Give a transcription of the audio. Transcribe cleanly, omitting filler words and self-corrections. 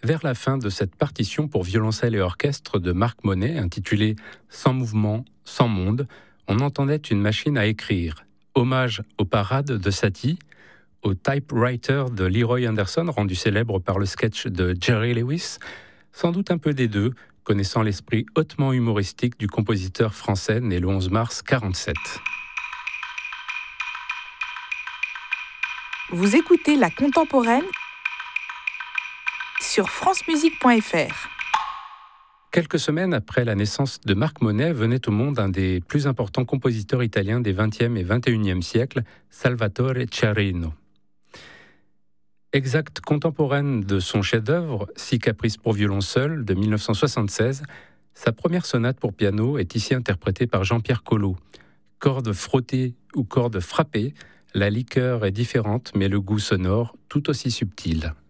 Vers la fin de cette partition pour violoncelle et orchestre de Marc Monet, intitulée Sans mouvement, sans monde, on entendait une machine à écrire. Hommage aux parades de Satie, au typewriter de Leroy Anderson, rendu célèbre par le sketch de Jerry Lewis, sans doute un peu des deux, connaissant l'esprit hautement humoristique du compositeur français né le 11 mars 1947. Vous écoutez La Contemporaine sur francemusique.fr. Quelques semaines après la naissance de Marc Monet, venait au monde un des plus importants compositeurs italiens des XXe et XXIe siècles, Salvatore Ciarino. Exacte contemporaine de son chef-d'œuvre, Six caprices pour violon seul, de 1976, sa première sonate pour piano est ici interprétée par Jean-Pierre Collot. Cordes frottées ou cordes frappées, la liqueur est différente, mais le goût sonore tout aussi subtil.